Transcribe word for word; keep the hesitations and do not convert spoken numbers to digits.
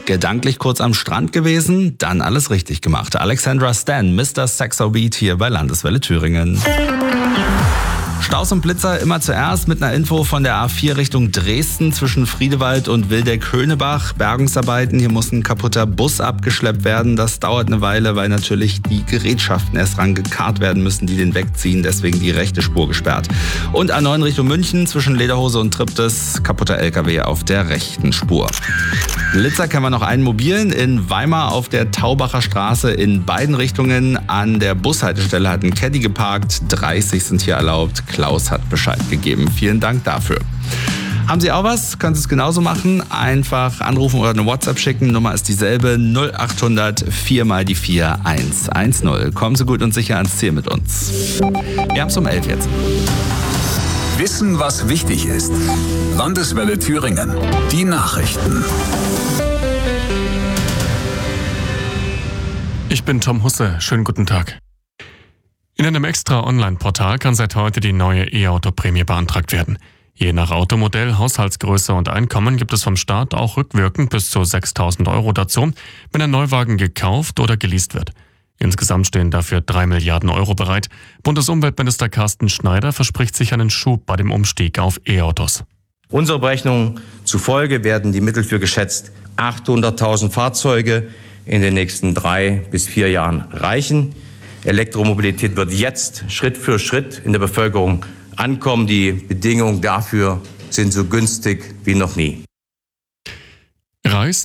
Gedanklich kurz am Strand gewesen, dann alles richtig gemacht. Alexandra Stan, Mister Saxo Beat hier bei Landeswelle Thüringen. Staus und Blitzer immer zuerst mit einer Info von der A vier Richtung Dresden zwischen Friedewald und Wildeck-Höhnebach. Bergungsarbeiten, hier muss ein kaputter Bus abgeschleppt werden. Das dauert eine Weile, weil natürlich die Gerätschaften erst rangekarrt werden müssen, die den wegziehen. Deswegen die rechte Spur gesperrt. Und A neun Richtung München zwischen Lederhose und Triptis. Kaputter L K W auf der rechten Spur. Blitzer kennen wir noch einen mobilen in Weimar auf der Taubacher Straße in beiden Richtungen. An der Bushaltestelle hat ein Caddy geparkt. dreißig sind hier erlaubt. Klaus hat Bescheid gegeben. Vielen Dank dafür. Haben Sie auch was? Können Sie es genauso machen? Einfach anrufen oder eine WhatsApp schicken. Nummer ist dieselbe. null acht hundert vier mal die vier eins eins null. Kommen Sie gut und sicher ans Ziel mit uns. Wir haben es um elf jetzt. Wissen, was wichtig ist. Landeswelle Thüringen. Die Nachrichten. Ich bin Tom Husse. Schönen guten Tag. In einem extra Online-Portal kann seit heute die neue E-Auto-Prämie beantragt werden. Je nach Automodell, Haushaltsgröße und Einkommen gibt es vom Staat auch rückwirkend bis zu sechstausend Euro dazu, wenn ein Neuwagen gekauft oder geleast wird. Insgesamt stehen dafür drei Milliarden Euro bereit. Bundesumweltminister Carsten Schneider verspricht sich einen Schub bei dem Umstieg auf E-Autos. Unserer Berechnung zufolge werden die Mittel für geschätzt achthunderttausend Fahrzeuge in den nächsten drei bis vier Jahren reichen. Elektromobilität wird jetzt Schritt für Schritt in der Bevölkerung ankommen. Die Bedingungen dafür sind so günstig wie noch nie. Reis